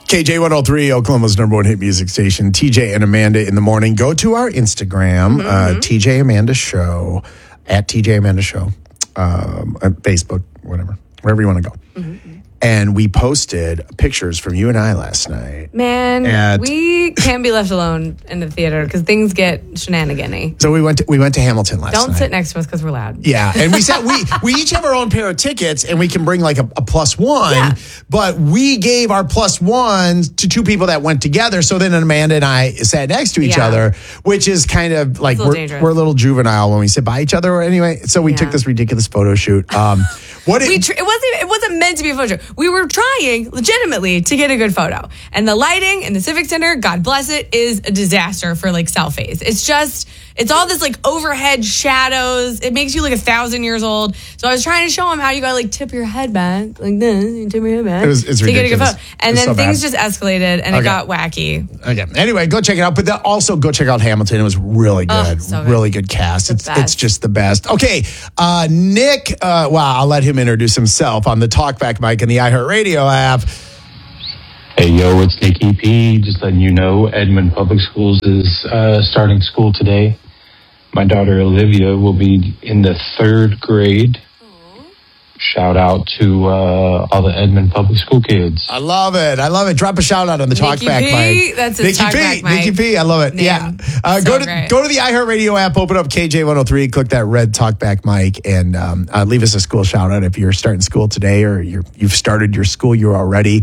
KJ103, Oklahoma's number one hit music station. TJ and Amanda in the morning. Go to our Instagram, TJ Amanda Show, at TJ Amanda Show, Facebook, wherever you want to go. And we posted pictures from you and I last night. Man, we can't be left alone in the theater because things get shenanigan-y. So we went to Hamilton last night. Don't sit next to us because we're loud. Yeah, and we said we each have our own pair of tickets and we can bring like a plus one. Yeah. But we gave our plus ones to two people that went together. So then Amanda and I sat next to each other, which is kind of like we're a little juvenile when we sit by each other. Or anyway, so we took this ridiculous photo shoot. It wasn't meant to be a photo shoot. We were trying legitimately to get a good photo. And the lighting in the Civic Center, God bless it, is a disaster for like selfies. It's all this like overhead shadows. It makes you look 1,000 years old. So I was trying to show him how you gotta like tip your head back like this. You tip your head back. It's to ridiculous. Get a good photo. And then things just escalated and it got wacky. Okay. Anyway, go check it out. But also go check out Hamilton. It was really good. So really good cast. It's just the best. Okay. Nick, I'll let him introduce himself on the Talkback mic in the iHeartRadio app. Hey, yo, it's Nick EP. Just letting you know, Edmond Public Schools is starting school today. My daughter Olivia will be in the 3rd grade. Shout out to all the Edmond Public School kids. I love it. Drop a shout out on the Talkback mic. That's his Talkback mic. Nikki P. I love it. Name. Yeah. Go to the iHeartRadio app, open up KJ103, click that red Talkback mic, and leave us a school shout out if you're starting school today or you've started your school year already.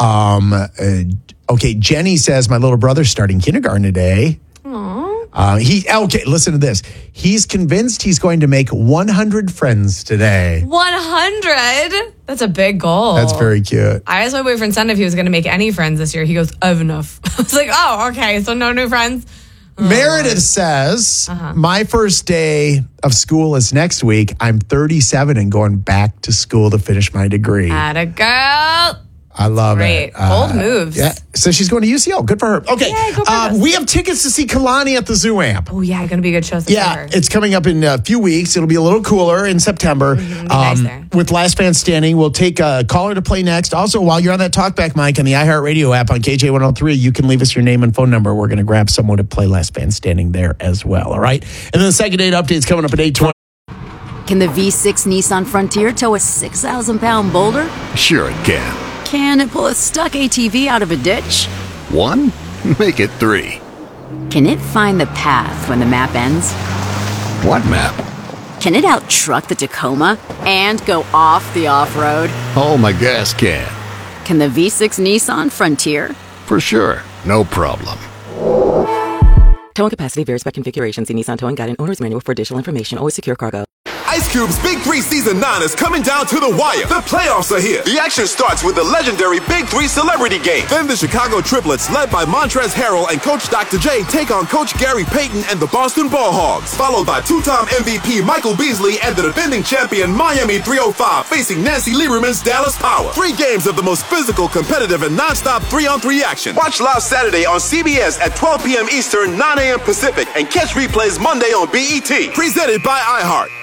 Okay, Jenny says my little brother's starting kindergarten today. Listen to this. He's convinced he's going to make 100 friends today. 100? That's a big goal. That's very cute. I asked my boyfriend son if he was going to make any friends this year. He goes, I have enough. I was like, oh, okay, so no new friends. Meredith says, my first day of school is next week. I'm 37 and going back to school to finish my degree. Atta girl. I love it. Bold moves. Yeah. So she's going to UCL. Good for her. Okay. We have tickets to see Kalani at the Zoo Amp. Oh, yeah. Going to be a good show. Yeah. It's coming up in a few weeks. It'll be a little cooler in September. Nice there. With Last Man Standing, we'll take a caller to play next. Also, while you're on that Talkback mic on the iHeartRadio app on KJ103, you can leave us your name and phone number. We're going to grab someone to play Last Man Standing there as well. All right. And then the second date update's coming up at 8:20. Can the V6 Nissan Frontier tow a 6,000-pound boulder? Sure it can. Can it pull a stuck ATV out of a ditch? 1? Make it 3. Can it find the path when the map ends? What map? Can it out-truck the Tacoma and go off the off-road? Oh, my gas can. Can the V6 Nissan Frontier? For sure. No problem. Towing capacity varies by configuration. See Nissan Towing Guide and Owner's Manual for additional information. Always secure cargo. Ice Cube's Big 3 Season 9 is coming down to the wire. The playoffs are here. The action starts with the legendary Big 3 Celebrity Game. Then the Chicago Triplets, led by Montrezl Harrell and Coach Dr. J, take on Coach Gary Payton and the Boston Ball Hogs. Followed by two-time MVP Michael Beasley and the defending champion Miami 305 facing Nancy Lieberman's Dallas Power. 3 games of the most physical, competitive, and non-stop 3-on-3 action. Watch live Saturday on CBS at 12 p.m. Eastern, 9 a.m. Pacific, and catch replays Monday on BET. Presented by iHeart.